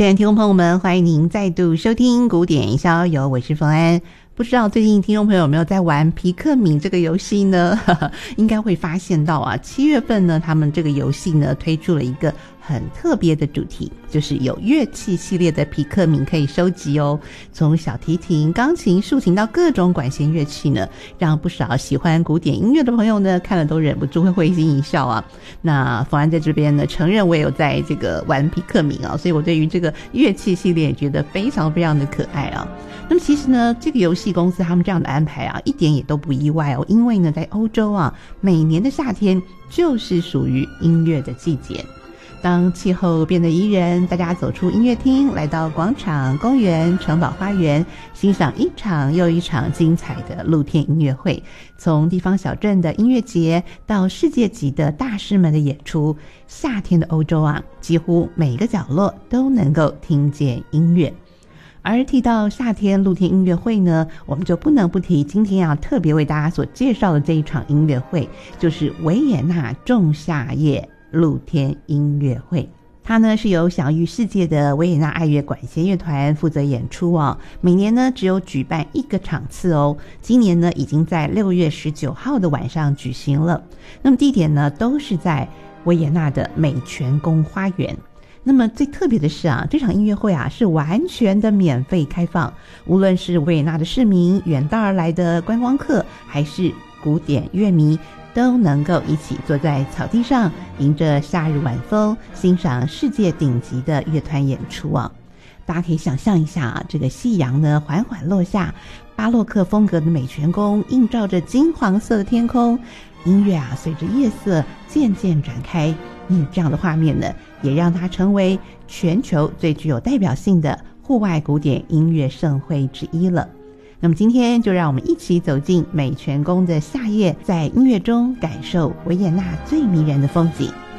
亲爱的听众朋友们，欢迎您再度收听古典逍遥，我是冯安。不知道最近听众朋友有没有在玩皮克敏这个游戏呢？应该会发现到啊，7月份呢，他们这个游戏呢推出了一个很特别的主题，就是有乐器系列的皮克敏可以收集哦。从小提琴、钢琴、竖琴到各种管弦乐器呢，让不少喜欢古典音乐的朋友呢看了都忍不住会会心一笑啊。那冯安在这边呢承认我也有在这个玩皮克敏啊，所以我对于这个乐器系列也觉得非常非常的可爱啊。那么其实呢，这个游戏公司他们这样的安排啊，一点也都不意外哦，因为呢，在欧洲啊，每年的夏天就是属于音乐的季节。当气候变得宜人，大家走出音乐厅，来到广场、公园、城堡花园，欣赏一场又一场精彩的露天音乐会。从地方小镇的音乐节到世界级的大师们的演出，夏天的欧洲啊，几乎每个角落都能够听见音乐。而提到夏天露天音乐会呢，我们就不能不提今天要特别为大家所介绍的这一场音乐会，就是维也纳仲夏夜露天音乐会。它呢是由享誉世界的维也纳爱乐管弦乐团负责演出哦。每年呢只有举办一个场次哦，今年呢已经在6月19号的晚上举行了。那么地点呢都是在维也纳的美泉宫花园。那么最特别的是啊，这场音乐会啊是完全的免费开放，无论是维也纳的市民、远道而来的观光客，还是古典乐迷，都能够一起坐在草地上，迎着夏日晚风，欣赏世界顶级的乐团演出啊。大家可以想象一下啊，这个夕阳呢缓缓落下，巴洛克风格的美泉宫映照着金黄色的天空，音乐啊随着夜色渐渐展开。这样的画面呢，也让它成为全球最具有代表性的户外古典音乐盛会之一了。那么今天就让我们一起走进美泉宫的夏夜，在音乐中感受维也纳最迷人的风景。